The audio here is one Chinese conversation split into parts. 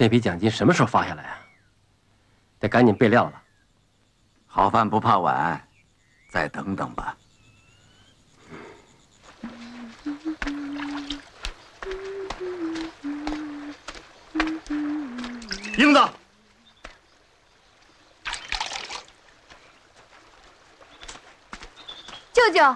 这笔奖金什么时候发下来啊？得赶紧备料了。 好饭不怕晚，再等等吧。 英子， 舅舅，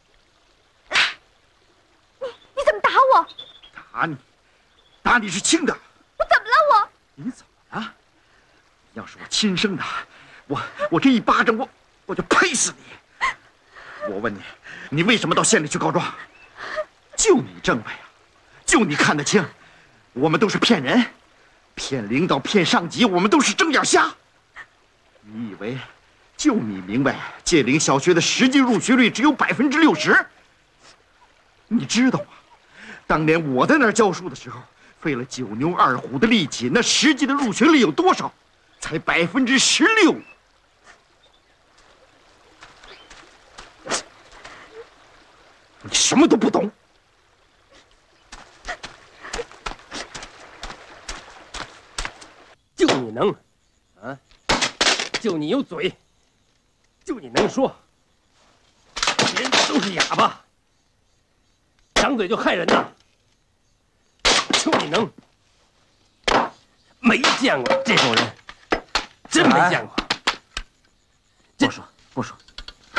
你怎么打我？ 打你是轻的。 我怎么了？ 你怎么了？要是我亲生的，我这一巴掌我就拍死你！我问你，你为什么到县里去告状？就你正派呀，就你看得清，我们都是骗人，骗领导，骗上级，我们都是睁眼瞎。你以为就你明白界岭小学的实际入学率只有60%？你知道吗？当年我在那儿教书的时候，费了9牛2虎的力气，那实际的入学率有多少？才16%。你什么都不懂。 就你能，啊，就你有嘴，就你能说，别人都是哑巴，张嘴就害人呐。就你能，没见过这种人，真没见过。 不说不说，